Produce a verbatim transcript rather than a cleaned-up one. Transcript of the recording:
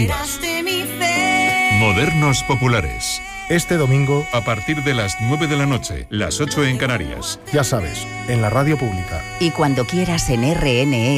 Modernos Populares. Este domingo, a partir de las nueve de la noche, las ocho en Canarias. Ya sabes, en la radio pública. Y cuando quieras en R N E.